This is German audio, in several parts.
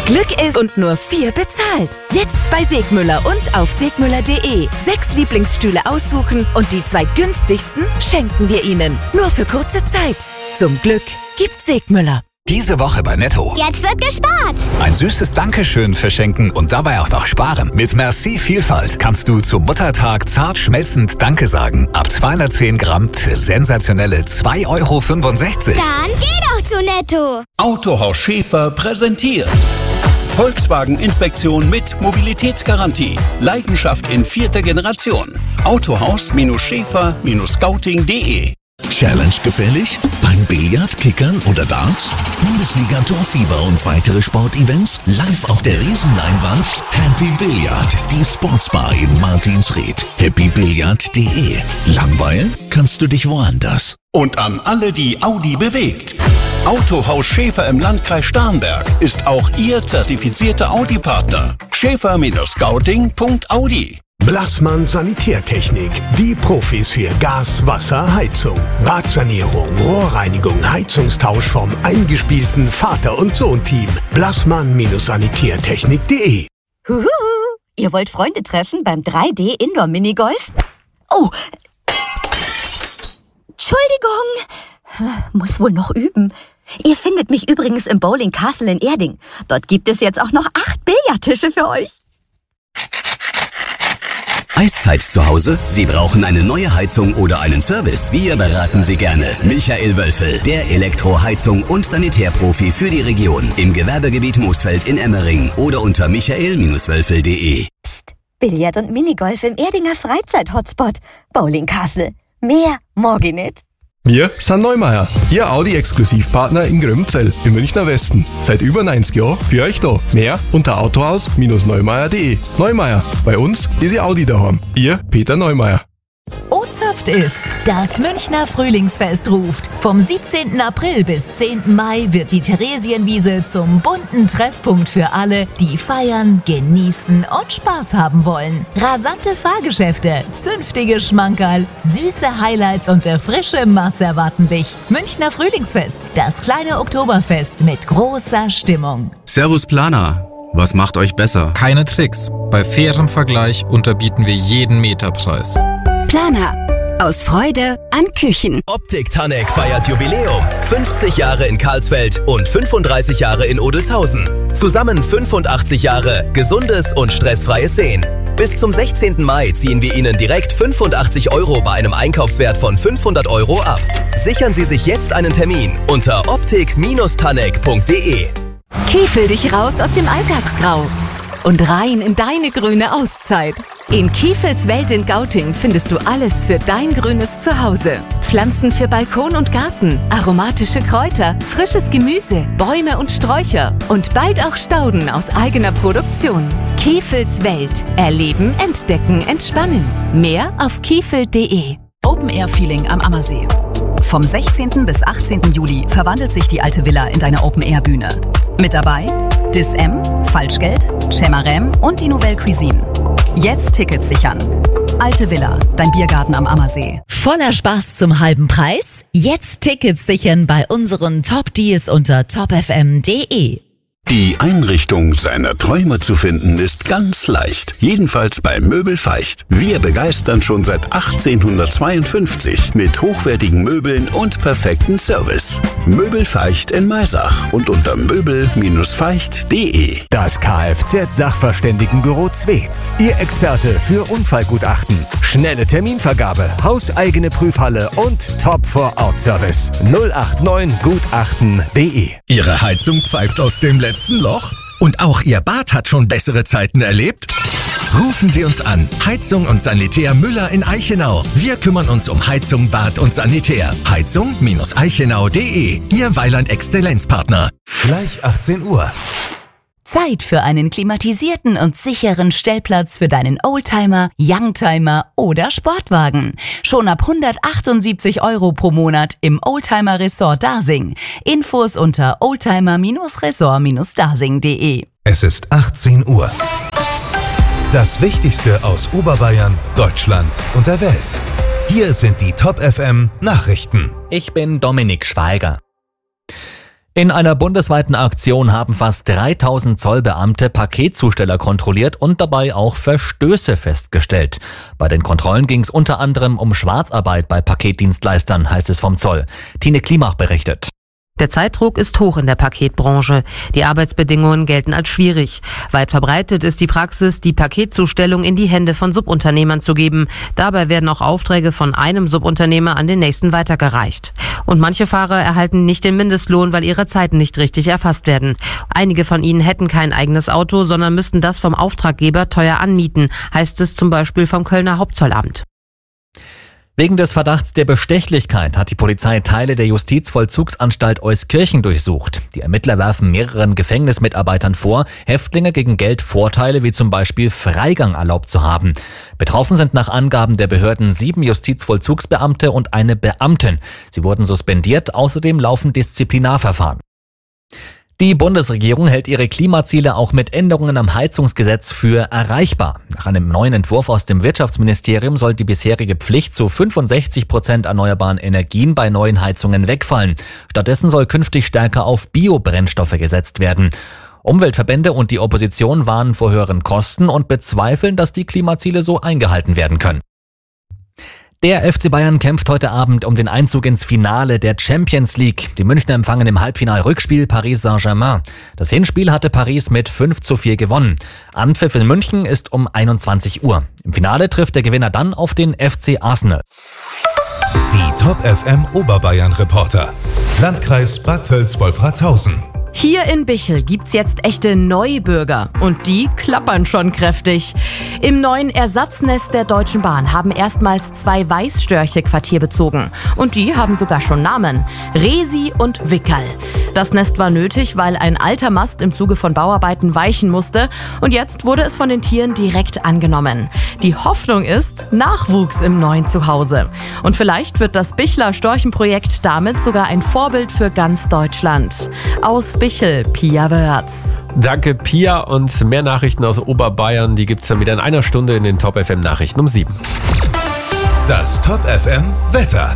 Glück ist und nur 4 bezahlt. Jetzt bei Segmüller und auf segmüller.de. 6 Lieblingsstühle aussuchen und die 2 günstigsten schenken wir Ihnen. Nur für kurze Zeit. Zum Glück gibt Segmüller. Diese Woche bei Netto. Jetzt wird gespart. Ein süßes Dankeschön verschenken und dabei auch noch sparen. Mit Merci Vielfalt kannst du zum Muttertag zart schmelzend Danke sagen. Ab 210 Gramm für sensationelle 2,65 €. Dann geh doch zu Netto. Autohaus Schäfer präsentiert Volkswagen-Inspektion mit Mobilitätsgarantie. Leidenschaft in 4. Generation. Autohaus-Schäfer-Scouting.de. Challenge gefällig? Beim Billard, Kickern oder Darts? Bundesliga Torfieber und weitere Sportevents live auf der Riesenleinwand? Happy Billard, die Sportsbar in Martinsried. happybillard.de. Langweilen kannst du dich woanders. Und an alle, die Audi bewegt. Autohaus Schäfer im Landkreis Starnberg ist auch Ihr zertifizierter Audi-Partner. Schäfer-Scouting.audi. Blassmann Sanitärtechnik. Die Profis für Gas, Wasser, Heizung. Badsanierung, Rohrreinigung, Heizungstausch vom eingespielten Vater- und Sohn-Team. Blassmann-Sanitärtechnik.de. Huhu, ihr wollt Freunde treffen beim 3D-Indoor-Minigolf? Oh, Entschuldigung. Muss wohl noch üben. Ihr findet mich übrigens im Bowling Castle in Erding. Dort gibt es jetzt auch noch 8 Billardtische für euch. Eiszeit zu Hause? Sie brauchen eine neue Heizung oder einen Service? Wir beraten Sie gerne. Michael Wölfel, der Elektroheizung- und Sanitärprofi für die Region. Im Gewerbegebiet Moosfeld in Emmering oder unter michael-wölfel.de. Psst, Billard und Minigolf im Erdinger Freizeit-Hotspot. Bowling Castle. Mehr morgen nicht. Wir sind Neumeier, Ihr Audi-Exklusivpartner in Grömzell im Münchner Westen. Seit über 90 Jahren für euch da. Mehr unter autohaus-neumeier.de. Neumeier, bei uns ist Ihr Audi daheim. Ihr Peter Neumeier. O-Saft ist, das Münchner Frühlingsfest ruft. Vom 17. April bis 10. Mai wird die Theresienwiese zum bunten Treffpunkt für alle, die feiern, genießen und Spaß haben wollen. Rasante Fahrgeschäfte, zünftige Schmankerl, süße Highlights und der frische Mass erwarten dich. Münchner Frühlingsfest, das kleine Oktoberfest mit großer Stimmung. Servus Planer, was macht euch besser? Keine Tricks. Bei fairem Vergleich unterbieten wir jeden Meterpreis. Planer. Aus Freude an Küchen. Optik Tanek feiert Jubiläum. 50 Jahre in Karlsfeld und 35 Jahre in Odelshausen. Zusammen 85 Jahre gesundes und stressfreies Sehen. Bis zum 16. Mai ziehen wir Ihnen direkt 85 € bei einem Einkaufswert von 500 € ab. Sichern Sie sich jetzt einen Termin unter optik-tanek.de. Kiefel dich raus aus dem Alltagsgrau und rein in deine grüne Auszeit. In Kiefels Welt in Gauting findest du alles für dein grünes Zuhause. Pflanzen für Balkon und Garten, aromatische Kräuter, frisches Gemüse, Bäume und Sträucher und bald auch Stauden aus eigener Produktion. Kiefels Welt. Erleben, entdecken, entspannen. Mehr auf kiefel.de. Open Air Feeling am Ammersee. Vom 16. bis 18. Juli verwandelt sich die alte Villa in deine Open Air Bühne. Mit dabei Dis-M, Falschgeld, Chemarem und die Nouvelle Cuisine. Jetzt Tickets sichern. Alte Villa, dein Biergarten am Ammersee. Voller Spaß zum halben Preis? Jetzt Tickets sichern bei unseren Top-Deals unter topfm.de. Die Einrichtung seiner Träume zu finden ist ganz leicht. Jedenfalls bei Möbel Feicht. Wir begeistern schon seit 1852 mit hochwertigen Möbeln und perfekten Service. Möbel Feicht in Maisach und unter möbel-feicht.de. Das Kfz-Sachverständigenbüro Zwetz. Ihr Experte für Unfallgutachten. Schnelle Terminvergabe, hauseigene Prüfhalle und Top-Vor-Ort-Service. 089gutachten.de. Ihre Heizung pfeift aus dem letzten Loch? Und auch Ihr Bad hat schon bessere Zeiten erlebt? Rufen Sie uns an. Heizung und Sanitär Müller in Eichenau. Wir kümmern uns um Heizung, Bad und Sanitär. Heizung-eichenau.de. Ihr Weiland-Exzellenzpartner. Gleich 18 Uhr. Zeit für einen klimatisierten und sicheren Stellplatz für deinen Oldtimer, Youngtimer oder Sportwagen. Schon ab 178 € pro Monat im Oldtimer Resort Dasing. Infos unter oldtimer-resort-dasing.de. Es ist 18 Uhr. Das Wichtigste aus Oberbayern, Deutschland und der Welt. Hier sind die Top FM Nachrichten. Ich bin Dominik Schweiger. In einer bundesweiten Aktion haben fast 3000 Zollbeamte Paketzusteller kontrolliert und dabei auch Verstöße festgestellt. Bei den Kontrollen ging es unter anderem um Schwarzarbeit bei Paketdienstleistern, heißt es vom Zoll. Tine Klimach berichtet. Der Zeitdruck ist hoch in der Paketbranche. Die Arbeitsbedingungen gelten als schwierig. Weit verbreitet ist die Praxis, die Paketzustellung in die Hände von Subunternehmern zu geben. Dabei werden auch Aufträge von einem Subunternehmer an den nächsten weitergereicht. Und manche Fahrer erhalten nicht den Mindestlohn, weil ihre Zeiten nicht richtig erfasst werden. Einige von ihnen hätten kein eigenes Auto, sondern müssten das vom Auftraggeber teuer anmieten, heißt es zum Beispiel vom Kölner Hauptzollamt. Wegen des Verdachts der Bestechlichkeit hat die Polizei Teile der Justizvollzugsanstalt Euskirchen durchsucht. Die Ermittler werfen mehreren Gefängnismitarbeitern vor, Häftlinge gegen Geld Vorteile wie zum Beispiel Freigang erlaubt zu haben. Betroffen sind nach Angaben der Behörden 7 Justizvollzugsbeamte und eine Beamtin. Sie wurden suspendiert, außerdem laufen Disziplinarverfahren. Die Bundesregierung hält ihre Klimaziele auch mit Änderungen am Heizungsgesetz für erreichbar. Nach einem neuen Entwurf aus dem Wirtschaftsministerium soll die bisherige Pflicht zu 65% erneuerbaren Energien bei neuen Heizungen wegfallen. Stattdessen soll künftig stärker auf Biobrennstoffe gesetzt werden. Umweltverbände und die Opposition warnen vor höheren Kosten und bezweifeln, dass die Klimaziele so eingehalten werden können. Der FC Bayern kämpft heute Abend um den Einzug ins Finale der Champions League. Die Münchner empfangen im Halbfinal-Rückspiel Paris Saint-Germain. Das Hinspiel hatte Paris mit 5:4 gewonnen. Anpfiff in München ist um 21 Uhr. Im Finale trifft der Gewinner dann auf den FC Arsenal. Die Top FM Oberbayern Reporter. Landkreis Bad Tölz-Wolfratshausen. Hier in Bichl gibt's jetzt echte Neubürger und die klappern schon kräftig. Im neuen Ersatznest der Deutschen Bahn haben erstmals 2 Weißstörche Quartier bezogen und die haben sogar schon Namen: Resi und Wickerl. Das Nest war nötig, weil ein alter Mast im Zuge von Bauarbeiten weichen musste und jetzt wurde es von den Tieren direkt angenommen. Die Hoffnung ist Nachwuchs im neuen Zuhause. Und vielleicht wird das Bichler Storchenprojekt damit sogar ein Vorbild für ganz Deutschland. Aus Bichl, Pia Wörz. Danke, Pia. Und mehr Nachrichten aus Oberbayern, die gibt's dann wieder in einer Stunde in den Top FM Nachrichten um 7. Das Top FM Wetter.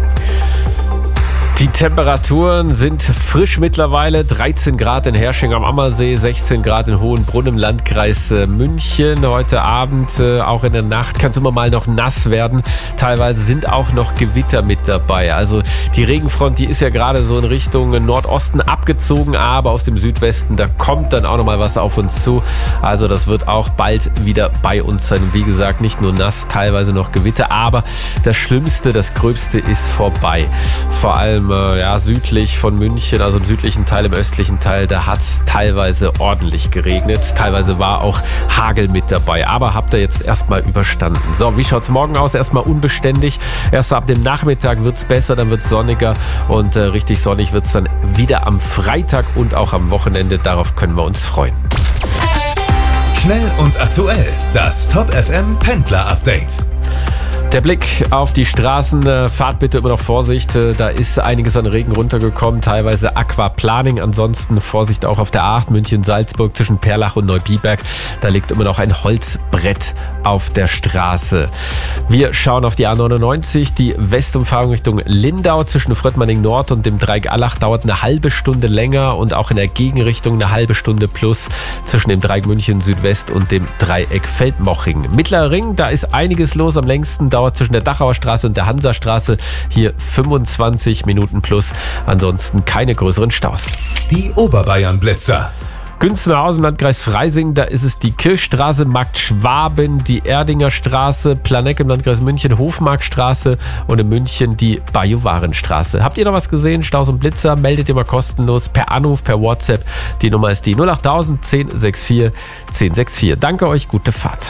Die Temperaturen sind frisch mittlerweile. 13 Grad in Hersching am Ammersee, 16 Grad in Hohenbrunn im Landkreis München. Heute Abend, auch in der Nacht, kann es immer mal noch nass werden. Teilweise sind auch noch Gewitter mit dabei. Also die Regenfront, die ist ja gerade so in Richtung Nordosten abgezogen, aber aus dem Südwesten, da kommt dann auch noch mal was auf uns zu. Also das wird auch bald wieder bei uns sein. Und wie gesagt, nicht nur nass, teilweise noch Gewitter, aber das Schlimmste, das Gröbste ist vorbei. Vor allem südlich von München, also im südlichen Teil, im östlichen Teil, da hat es teilweise ordentlich geregnet. Teilweise war auch Hagel mit dabei, aber habt ihr jetzt erstmal überstanden. So, wie schaut's morgen aus? Erstmal unbeständig. Erst ab dem Nachmittag wird's besser, dann wird's sonniger und richtig sonnig wird's dann wieder am Freitag und auch am Wochenende. Darauf können wir uns freuen. Schnell und aktuell, das Top FM Pendler Update. Der Blick auf die Straßen, fahrt bitte immer noch Vorsicht, da ist einiges an Regen runtergekommen, teilweise Aquaplaning, ansonsten Vorsicht auch auf der A8 München-Salzburg zwischen Perlach und Neubiberg, da liegt immer noch ein Holzbrett auf der Straße. Wir schauen auf die A99, die Westumfahrung Richtung Lindau zwischen Fröttmanning Nord und dem Dreieck Allach dauert eine halbe Stunde länger und auch in der Gegenrichtung eine halbe Stunde plus zwischen dem Dreieck München Südwest und dem Dreieck Feldmoching. Mittlerer Ring, da ist einiges los, am längsten dauert zwischen der Dachauer Straße und der Hansastraße hier 25 Minuten plus. Ansonsten keine größeren Staus. Die Oberbayern Blitzer. Günzenhausen, Landkreis Freising, da ist es die Kirchstraße, Markt Schwaben, die Erdinger Straße, Planegg im Landkreis München, Hofmarktstraße und in München die Bajuwarenstraße. Habt ihr noch was gesehen? Staus und Blitzer? Meldet ihr mal kostenlos per Anruf, per WhatsApp. Die Nummer ist die 08000 1064 1064. Danke euch, gute Fahrt.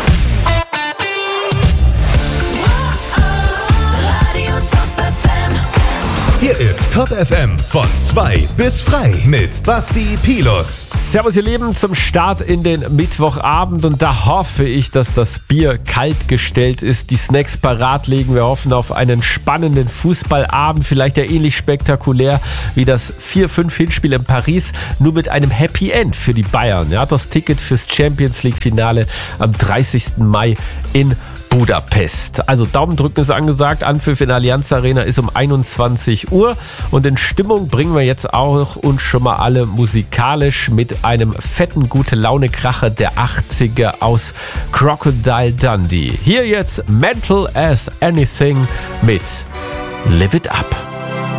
Hier ist Top FM von 2 bis frei mit Basti Pilus. Servus ihr Lieben, zum Start in den Mittwochabend und da hoffe ich, dass das Bier kalt gestellt ist, die Snacks parat liegen. Wir hoffen auf einen spannenden Fußballabend, vielleicht ja ähnlich spektakulär wie das 4-5 Hinspiel in Paris, nur mit einem Happy End für die Bayern. Ja, das Ticket fürs Champions League Finale am 30. Mai in Budapest. Also Daumen drücken ist angesagt. Anpfiff in der Allianz Arena ist um 21 Uhr. Und in Stimmung bringen wir jetzt auch uns schon mal alle musikalisch mit einem fetten Gute-Laune-Kracher der 80er aus Crocodile Dundee. Hier jetzt Mental as Anything mit Live It Up.